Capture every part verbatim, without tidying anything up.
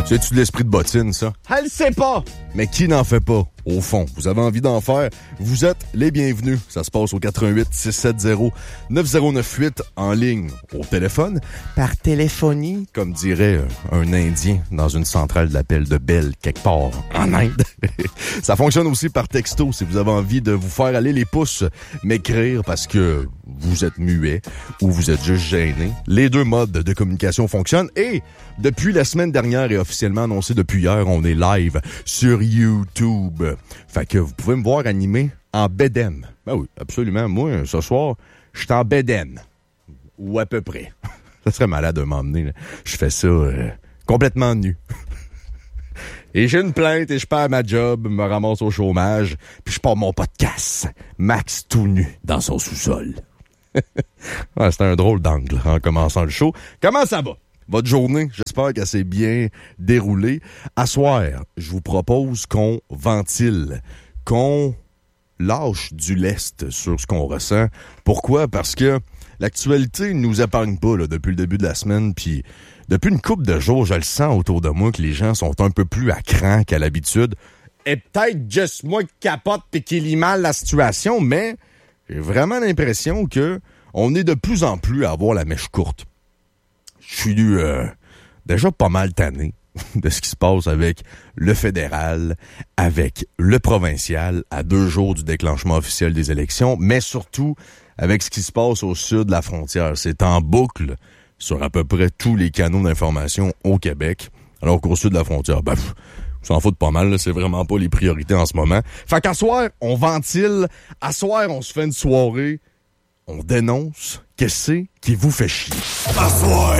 C'est-tu de l'esprit de bottine, ça? Elle le sait pas! Mais qui n'en fait pas? Au fond, vous avez envie d'en faire? Vous êtes les bienvenus. Ça se passe au quatre un huit, six sept zéro, neuf zéro neuf huit en ligne, au téléphone, par téléphonie, comme dirait un Indien dans une centrale d'appel de Bell quelque part en Inde. Ça fonctionne aussi par texto si vous avez envie de vous faire aller les pouces, m'écrire parce que vous êtes muet ou vous êtes juste gêné. Les deux modes de communication fonctionnent et depuis la semaine dernière et officiellement annoncé depuis hier, on est live sur YouTube. Fait que vous pouvez me voir animé en bédaine. Ben oui, absolument. Moi, ce soir, je suis en bédaine. Ou à peu près. Ça serait malade de m'emmener. Là. Je fais ça euh, complètement nu. Et j'ai une plainte et je perds ma job, me ramasse au chômage, puis je pars mon podcast. Max tout nu dans son sous-sol. Ouais, c'était un drôle d'angle en commençant le show. Comment ça va? Votre journée, j'espère qu'elle s'est bien déroulée. À soir, je vous propose qu'on ventile, qu'on lâche du lest sur ce qu'on ressent. Pourquoi? Parce que l'actualité ne nous épargne pas là, depuis le début de la semaine, puis depuis une couple de jours, je le sens autour de moi que les gens sont un peu plus à cran qu'à l'habitude. Et peut-être juste moi qui capote et qui lit mal la situation, mais j'ai vraiment l'impression que on est de plus en plus à avoir la mèche courte. Je suis euh, déjà pas mal tanné de ce qui se passe avec le fédéral, avec le provincial, à deux jours du déclenchement officiel des élections, mais surtout avec ce qui se passe au sud de la frontière. C'est en boucle sur à peu près tous les canaux d'information au Québec, alors qu'au sud de la frontière, ben, pff, on s'en fout pas mal, là, c'est vraiment pas les priorités en ce moment. Fait qu'à soir, on ventile, à soir, on se fait une soirée, on dénonce, qu'est-ce qui vous fait chier? À soir,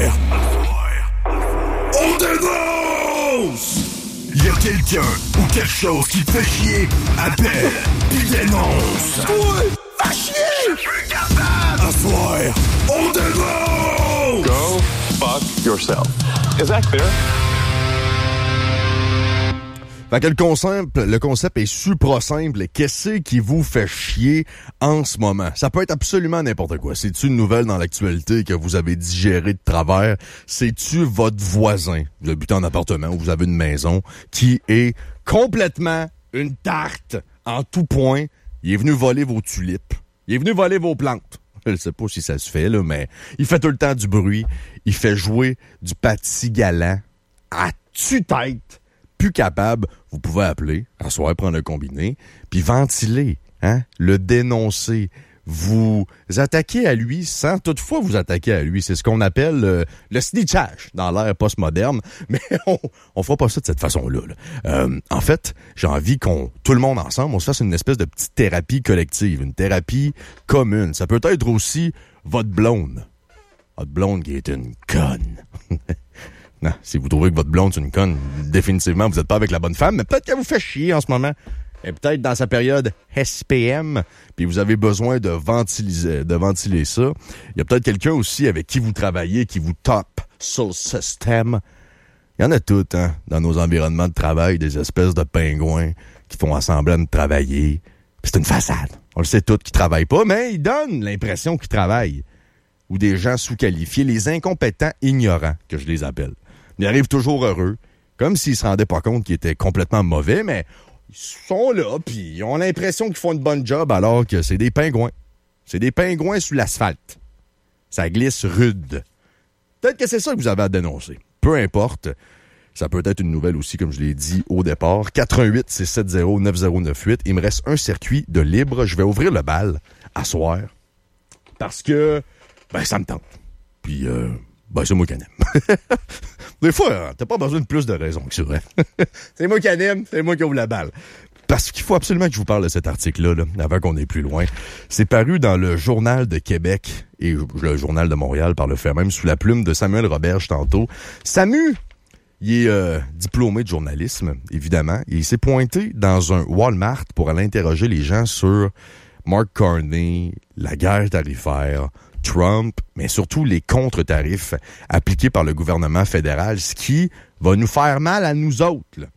on dénonce! Y a quelqu'un ou quelque chose qui te fait chier, appelle, puis dénonce! Ouais, va chier! Je suis capable! À soir, on dénonce! Go fuck yourself. Is that clear? Fait que le concept, le concept est super simple. Qu'est-ce qui vous fait chier en ce moment? Ça peut être absolument n'importe quoi. C'est-tu une nouvelle dans l'actualité que vous avez digéré de travers? C'est-tu votre voisin? Vous habitez en appartement ou vous avez une maison qui est complètement une tarte en tout point. Il est venu voler vos tulipes. Il est venu voler vos plantes. Je ne sais pas si ça se fait, là, mais il fait tout le temps du bruit. Il fait jouer du pâtissi galant à tue-tête. Plus capable, vous pouvez appeler, à soir, prendre un combiné, puis ventiler, hein, le dénoncer. Vous attaquez à lui sans toutefois vous attaquer à lui. C'est ce qu'on appelle euh, le snitchage dans l'ère postmoderne, mais on, on fera pas ça de cette façon-là. Là. Euh, en fait, j'ai envie qu'on, tout le monde ensemble, on se fasse une espèce de petite thérapie collective, une thérapie commune. Ça peut être aussi votre blonde. Votre blonde qui est une conne. Non, si vous trouvez que votre blonde est une conne, définitivement, vous n'êtes pas avec la bonne femme, mais peut-être qu'elle vous fait chier en ce moment. Et peut-être dans sa période S P M, puis vous avez besoin de ventiler, de ventiler ça. Il y a peut-être quelqu'un aussi avec qui vous travaillez, qui vous top sur le système. Il y en a toutes, hein, dans nos environnements de travail, des espèces de pingouins qui font semblant de travailler. Puis c'est une façade. On le sait tous qu'ils travaillent pas, mais ils donnent l'impression qu'ils travaillent. Ou des gens sous-qualifiés, les incompétents ignorants, que je les appelle. Ils arrivent toujours heureux, comme s'ils se rendaient pas compte qu'ils étaient complètement mauvais, mais ils sont là, puis ils ont l'impression qu'ils font une bonne job alors que c'est des pingouins. C'est des pingouins sur l'asphalte. Ça glisse rude. Peut-être que c'est ça que vous avez à dénoncer. Peu importe. Ça peut être une nouvelle aussi, comme je l'ai dit au départ. quatre un huit, six sept zéro, neuf zéro neuf huit. Il me reste un circuit de libre. Je vais ouvrir le bal à soir. Parce que, ben, ça me tente. Puis, euh, ben, c'est moi qui aime. Des fois, t'as pas besoin de plus de raisons que ça. Hein? C'est moi qui aime, c'est moi qui ouvre la balle. Parce qu'il faut absolument que je vous parle de cet article-là, là, avant qu'on aille plus loin. C'est paru dans le Journal de Québec et le Journal de Montréal par le fait même, sous la plume de Samuel Roberge tantôt. Samu, il est euh, diplômé de journalisme, évidemment, et il s'est pointé dans un Walmart pour aller interroger les gens sur Mark Carney, la guerre tarifaire, Trump, mais surtout les contre-tarifs appliqués par le gouvernement fédéral, ce qui va nous faire mal à nous autres. Là.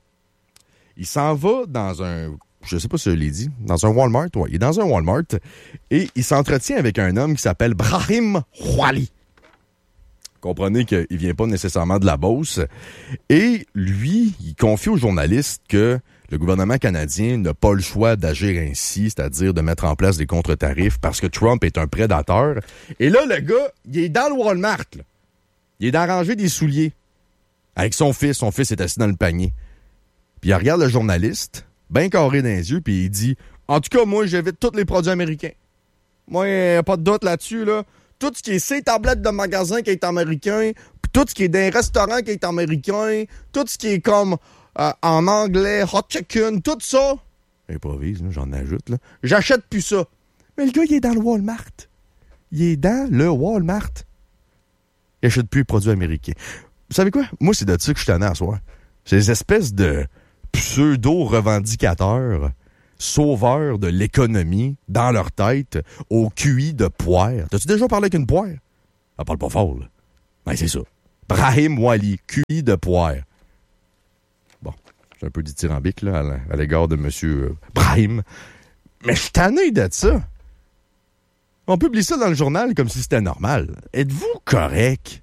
Il s'en va dans un, je sais pas si je l'ai dit, dans un Walmart, ouais, il est dans un Walmart, et il s'entretient avec un homme qui s'appelle Brahim Rouali. Comprenez qu'il vient pas nécessairement de la Beauce. Et lui, il confie aux journalistes que le gouvernement canadien n'a pas le choix d'agir ainsi, c'est-à-dire de mettre en place des contre-tarifs parce que Trump est un prédateur. Et là, le gars, il est dans le Walmart. Là. Il est dans la rangée des souliers. Avec son fils. Son fils est assis dans le panier. Puis il regarde le journaliste, bien carré dans les yeux, puis il dit « En tout cas, moi, j'évite tous les produits américains. Moi, pas de doute là-dessus, là. Tout ce qui est ces tablettes de magasins qui est américain, puis tout ce qui est des restaurants qui est américain, tout ce qui est comme euh, en anglais, hot chicken, tout ça. Improvise, là, j'en ajoute, là. J'achète plus ça. Mais le gars, il est dans le Walmart. Il est dans le Walmart. Il achète plus les produits américains. Vous savez quoi? Moi, c'est de ça que je suis tanné à soir. Ces espèces de pseudo-revendicateurs, sauveurs de l'économie, dans leur tête, au Q I de poire. T'as-tu déjà parlé avec une poire? Elle parle pas fort, là. Ben, c'est ça. Brahim Wali, Q I de poire. Bon, j'ai un peu dithyrambique, là, à l'égard de M. Euh, Brahim. Mais je suis tanné de ça. On publie ça dans le journal comme si c'était normal. Êtes-vous correct?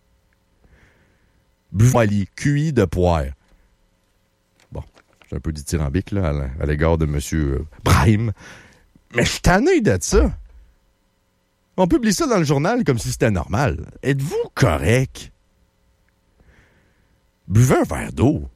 Wali, Q I de poire. Bon, j'ai un peu dithyrambique, là, à l'égard de M. Euh, Brahim. Mais je suis tanné de ça. On publie ça dans le journal comme si c'était normal. Êtes-vous correct? Buvez un verre d'eau.